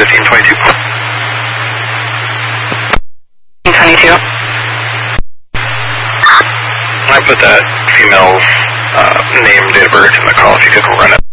1522. 1522. I put that female's name, date of birth in the call if you could run it.